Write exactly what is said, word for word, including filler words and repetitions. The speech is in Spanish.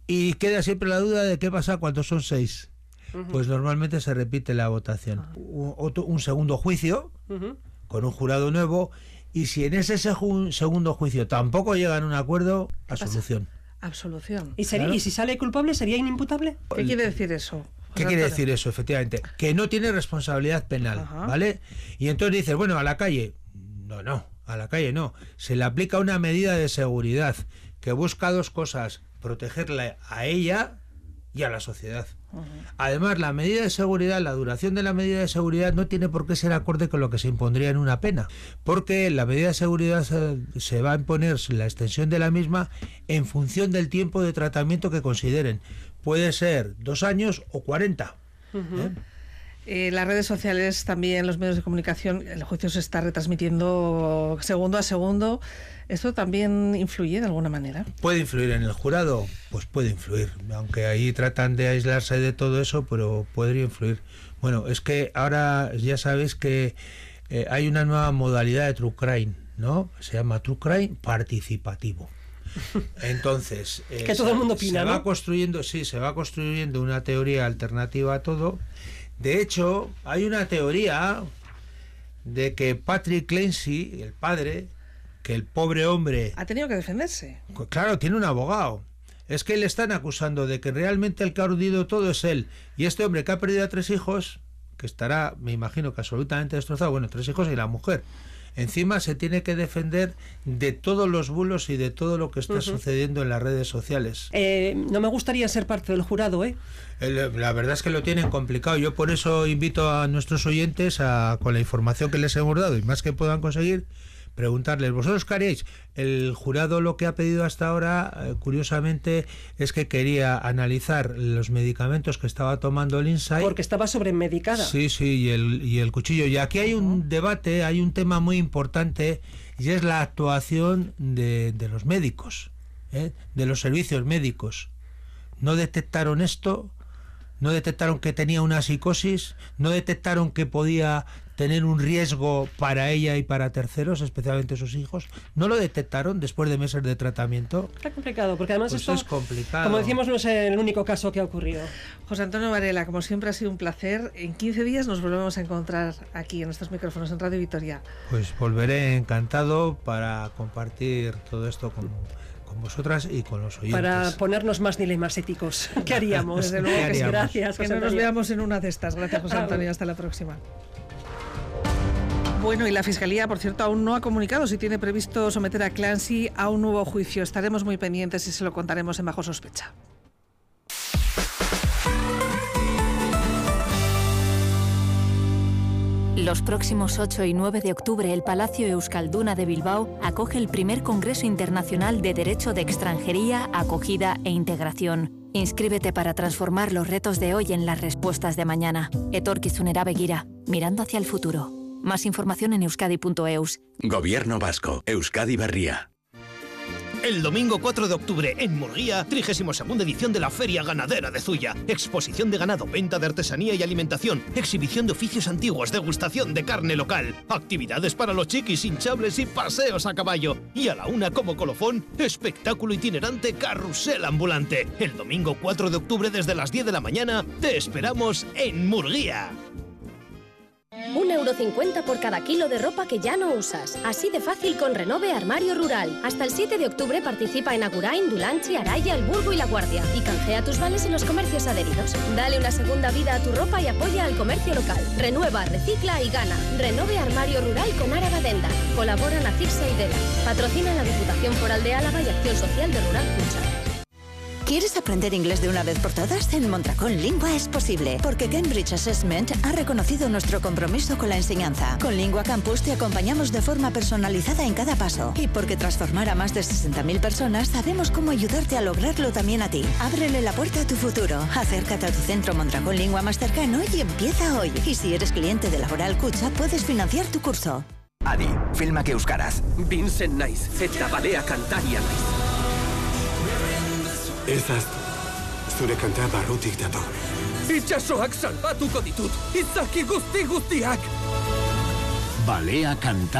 Y queda siempre la duda de qué pasa cuando son seis. Uh-huh. Pues normalmente se repite la votación. Uh-huh. Un, otro, un segundo juicio, uh-huh, con un jurado nuevo, y si en ese segu- segundo juicio tampoco llegan a un acuerdo, absolución. Absolución. ¿Y, sería, claro. ¿Y si sale culpable sería inimputable? ¿Qué quiere decir eso? ¿Qué quiere decir eso, efectivamente? Que no tiene responsabilidad penal, ajá, ¿vale? Y entonces dices, bueno, a la calle. No, no, a la calle no. Se le aplica una medida de seguridad que busca dos cosas: protegerla a ella y a la sociedad. Uh-huh. Además, la medida de seguridad, la duración de la medida de seguridad no tiene por qué ser acorde con lo que se impondría en una pena, porque la medida de seguridad se, se va a imponer la extensión de la misma en función del tiempo de tratamiento que consideren. Puede ser dos años o cuarenta. Uh-huh. ¿eh? Eh, las redes sociales, también los medios de comunicación, el juicio se está retransmitiendo segundo a segundo. ¿Esto también influye de alguna manera? ¿Puede influir en el jurado? Pues puede influir, aunque ahí tratan de aislarse de todo eso, pero podría influir. Bueno, es que ahora ya sabéis que eh, hay una nueva modalidad de True Crime, ¿no? Se llama True Crime participativo. Entonces, eh, que todo el mundo opina, se ¿no? va construyendo, sí, se va construyendo una teoría alternativa a todo. De hecho, hay una teoría de que Patrick Clancy, el padre, que el pobre hombre... Ha tenido que defenderse. Claro, tiene un abogado. Es que le están acusando de que realmente el que ha urdido todo es él. Y este hombre que ha perdido a tres hijos, que estará, me imagino, que absolutamente destrozado, bueno, tres hijos y la mujer. Encima se tiene que defender de todos los bulos y de todo lo que está uh-huh. sucediendo en las redes sociales. Eh, no me gustaría ser parte del jurado, ¿eh? El, la verdad es que lo tienen complicado. Yo por eso invito a nuestros oyentes, a, con la información que les hemos dado y más que puedan conseguir, preguntarles, ¿vosotros qué haríais? El jurado lo que ha pedido hasta ahora, eh, curiosamente, es que quería analizar los medicamentos que estaba tomando Lindsay. Porque estaba sobremedicada. Sí, sí, y el, y el cuchillo. Y aquí hay un debate, hay un tema muy importante, y es la actuación de, de los médicos, ¿eh? de los servicios médicos. ¿No detectaron esto? ¿No detectaron que tenía una psicosis? ¿No detectaron que podía tener un riesgo para ella y para terceros, especialmente sus hijos? ¿No lo detectaron después de meses de tratamiento? Está complicado, porque además pues esto, es complicado. Como decíamos, no es el único caso que ha ocurrido. José Antonio Varela, como siempre ha sido un placer. En quince días nos volvemos a encontrar aquí en estos micrófonos en Radio Vitoria. Pues volveré encantado para compartir todo esto con... con vosotras y con los oyentes. Para ponernos más dilemas éticos. ¿Qué haríamos? Desde luego que sí. Gracias. Que no nos veamos en una de estas. Gracias, José Antonio. Hasta la próxima. Bueno, y la Fiscalía, por cierto, aún no ha comunicado si tiene previsto someter a Clancy a un nuevo juicio. Estaremos muy pendientes y se lo contaremos en Bajo Sospecha. Los próximos ocho y nueve de octubre, el Palacio Euskalduna de Bilbao acoge el primer Congreso Internacional de Derecho de Extranjería, Acogida e Integración. Inscríbete para transformar los retos de hoy en las respuestas de mañana. Etorkizunera begira, mirando hacia el futuro. Más información en euskadi punto eus. Gobierno Vasco, Euskadi Berria. El domingo cuatro de octubre en Murguía, trigésima segunda edición de la Feria Ganadera de Zuya. Exposición de ganado, venta de artesanía y alimentación, exhibición de oficios antiguos, degustación de carne local, actividades para los chiquis, hinchables y paseos a caballo. Y a la una como colofón, espectáculo itinerante carrusel ambulante. El domingo cuatro de octubre desde las diez de la mañana, te esperamos en Murguía. un euro cincuenta por cada kilo de ropa que ya no usas. Así de fácil con Renove Armario Rural. Hasta el siete de octubre participa en Agurain, Dulantzi, Araya, El Burgo y La Guardia. Y canjea tus vales en los comercios adheridos. Dale una segunda vida a tu ropa y apoya al comercio local. Renueva, recicla y gana. Renove Armario Rural con Araba Denda. Colaboran Acirsa y Dela. Patrocina la Diputación Foral de Álava y Acción Social de Rural Cucha. ¿Quieres aprender inglés de una vez por todas? En Mondragón Lingua es posible, porque Cambridge Assessment ha reconocido nuestro compromiso con la enseñanza. Con Lingua Campus te acompañamos de forma personalizada en cada paso. Y porque transformar a más de sesenta mil personas, sabemos cómo ayudarte a lograrlo también a ti. Ábrele la puerta a tu futuro. Acércate a tu centro Mondragón Lingua más cercano y empieza hoy. Y si eres cliente de Laboral Kutxa, puedes financiar tu curso. Adi, filmak euskaraz. Vincent naiz, eta balea kantaria naiz. Ezaz, zure kanta barrutik dator. Itxasoak salbatuko ditut, izaki guzti guztiak! Balea kantaria.